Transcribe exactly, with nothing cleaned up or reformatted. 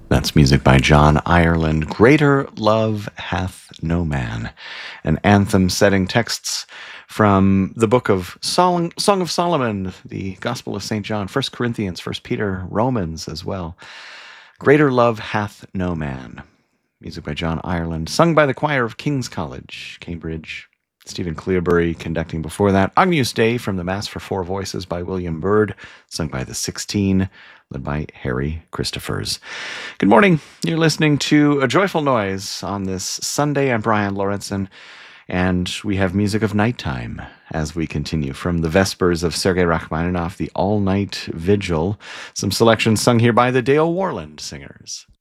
That's music by John Ireland. Greater Love Hath No Man. An anthem setting texts from the book of Song, Song of Solomon, the Gospel of Saint John, First Corinthians, First Peter, Romans as well. Greater Love Hath No Man. Music by John Ireland, sung by the choir of King's College, Cambridge. Stephen Clearbury conducting before that. Agnus Dei from the Mass for Four Voices by William Byrd, sung by the Sixteen, led by Harry Christophers. Good morning. You're listening to A Joyful Noise on this Sunday. I'm Brian Lorentzen, and we have music of nighttime as we continue from the Vespers of Sergei Rachmaninoff, the All-Night Vigil. Some selections sung here by the Dale Warland Singers.